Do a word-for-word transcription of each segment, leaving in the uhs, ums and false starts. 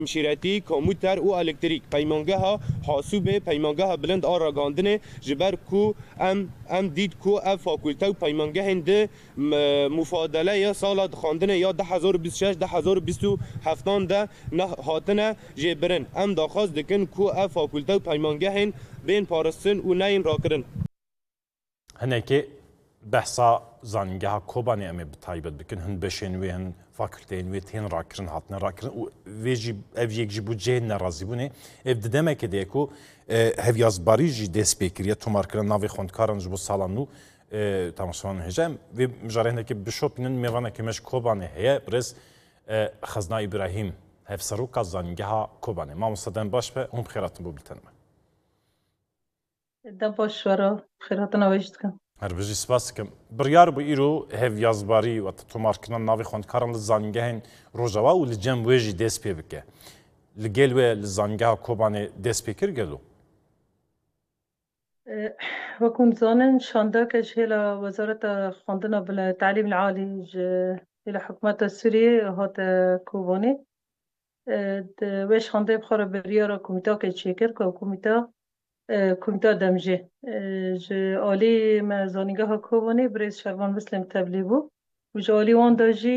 مشيراتي كمبيوتر و الكتريك بيمانجها حاسوب بيمانجها بلند ار راغاندنه جبر كو ام ام ديد كو اف فاكولته بيمانجهن ده مفادله يا سال خواندنه یا ده هزار و بیست و شش ده هزار و بیست و هفت ده نه هاتنه جبرن ام داخواست دکن كو اف فاكولته بيمانجهن بين پارستن و نین راکرن هناك بحثا زانجها كوباني امي بتايبت بكن هن بشين وين فاكولتين وين راكرن هاتنا راكرن و ويجي افيك جيبو جين رازيبوني ابدا ما كديكو هفياز باريجي دي سبيكريا تو ماركرن نافي خوندكارن جبو سالانو تماشان هجام و مجارهنا كي بشوبنن ميوانا كمش كوباني هي برز خزنا ابراهيم هفسرو كازانجها كوباني ما مصدن باش به هم خيراتن بو بلتن دا باش ورا خيراتنا وجدكم هر بجی سپاس کم بریار بو ایرو هف یازباری و تمارکنا ناوی خوند کارن لزانگه هن روجاوا و لجم ویجی دست پی بکه لگل و لزانگه کوبانه دست پی کر گلو وكنت زانن شانداك هلا وزارة خواندنا بالتعليم العالي إلى حكومة سوريا هات كوباني ويش خانده بخار بريارا كوميتا كتشيكر كوميتا كوميتا دمجه ج عالی ما زانیگاه کوبانی برای شروان مسلم تبلیغ بود و جالی وان داجی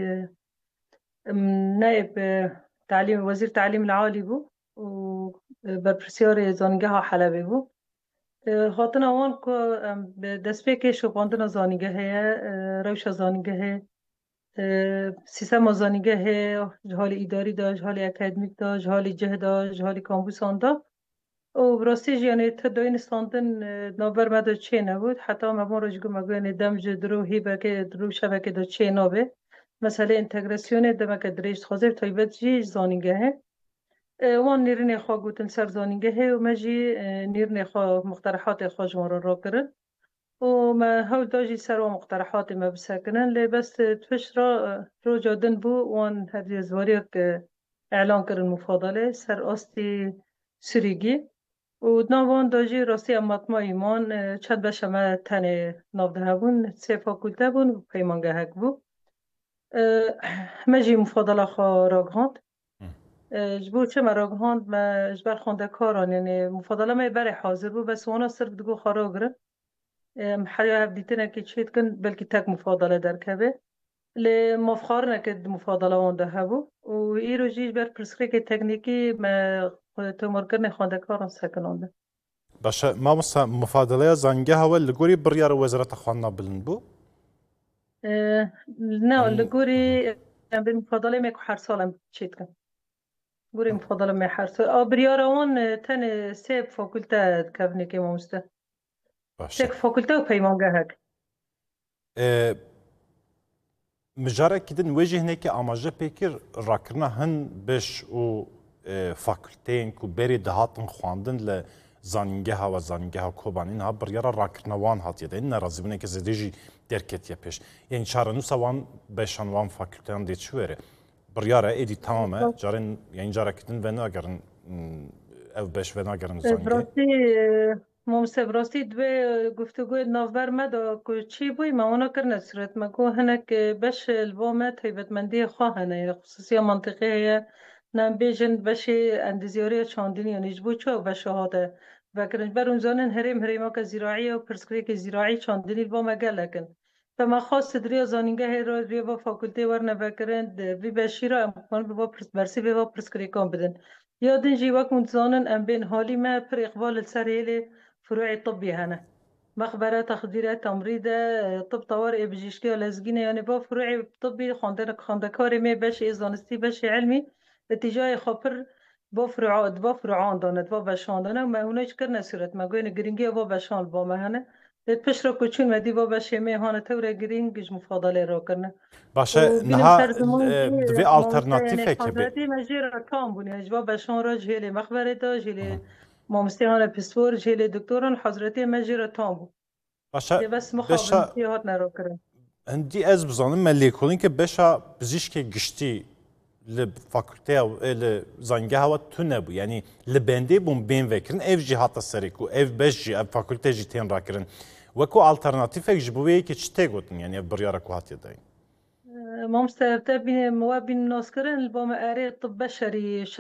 نائب تعلیم وزیر تعلیم العالی بود و برپرسیار زانیگاه حلبی بود خاطر وان کو دست به که شوپاندن زانیگاه روش زانیگاه سیستم زانیگاه حال اداری داشت حال اکادمیک داشت حال جه داشت حال کامپوس آن داشت او براستی جیانی تدوین استاندن نابر مدو چه نبود حتی ما ما رجگو مگوین دمج درو هیبه که درو شبکه دو چه نابه مثلا انتگراسیون دمک دریشت خوزه تایبت جی زانیگه هی وان نیرین خواه گوتن سر زانیگه هی و ما جی نیرین خواه مقترحات خواه جمارا را کرن و ما هول داجی سر و مقترحات ما بسکنن لی بس تفش را رو جادن بو وان هدی زواری که اعلان کرن مفاضله سر آستی سریگی و نوان داجی راستی امات ما ایمان چند بشه ما تن نافده بون سه فاکولته بون و پیمانگه هک بو مجی مفاضله خواه راگهاند جبو چه ما راگهاند ما جبر خونده کاران یعنی مفاضله ما بره حاضر بو بس وانا صرف دگو خواه را گره حیا هفدیتنه که چید کن بلکی تک مفاضله در کبه لی مفخار نکد مفاضله وانده هبو و ای رو جیج بر پرسکری که تکنیکی ما تمر کرن خونده کاران سکنانده باشه ما مصا مفاضله زانگه هوا لگوری بریار وزارت خوانا بلند بو نه لگوری به مفاضله میکو هر سالم چید کن گوری مفاضله می هر سال آ بریار اون تن سه فاکولته کبنی که مامسته باشه تک فاکولته و پیمانگه هک مجاره کدن وجه هناك آماجه پیکر راکرنا هن بش و فاکولتین کو بری دهاتن خواندن ل زانینگه ها و زانینگه ها کوبانین ها بریارا راکرنا وان هاتیه ده این رازیبونه که زدیجی درکتیه پیش یعنی چاره نوسا وان بشان وان فاکولتین دیت شوره بریارا ایدی تمامه جارن یعنی جاره کدن و ناگرن او بش و ناگرن زانینگه ممسه براستی دوی گفتگوی نوبر مدا که چی بوی ما اونا کرنه صورت مگو هنک بش الوامه تایبتمندی خواهنه خصوصی منطقه نم بیجند بشی اندزیاری چاندنی یا نجبو چو بشه هاده و کرنج برون زانن هریم هریما که زراعی و پرسکری که زراعی چاندنی الوامه گلکن فما خاص دریا زانینگه هر رو بیا با فاکولته ورنه بکرند بی بشی را امکان بیا برسی بیا پرسکری کام بدن یادن جی وقت متزانن ام بین حالی ما پر اقبال السریلی فروع طبي هنا مخبرة تخدير تمريض طب طوارئ بجيشكي لازقين يعني با فروع طبي خاندنك خاندكاري ما باش إزانستي باش علمي اتجاه خبر با فروعات با فروعان داند با بشان داند ما هناش كرنا صورت ما قوين جرينجي با بشان با ما هنا تبشر كوچون مدي با باش ما هنا تورا جرينج مفاضلة را كرنا باشه نها دوی آلترناتیفه که به حضرتی مجیر کام بونی اجوا بشان را جهل مخبره دا جهل مامستیان پسپور جهل دکتران حضرتی مجیر تام بود باشه بس مخابراتی هات نرو کرد هندی از بزنم ملی کلین که بشه بزیشک گشتی لفاکولته و ل زنگه هوا تو نبود یعنی لبنده بوم بین وکرن اف جهات سریکو اف بش جی اف فاکولته جی تین راکرن وکو آلترناتیفه جبویی که چته گوتن یعنی بریاره کوهاتی داین مامستر تبین موابین ناس کردن با معرض طب بشری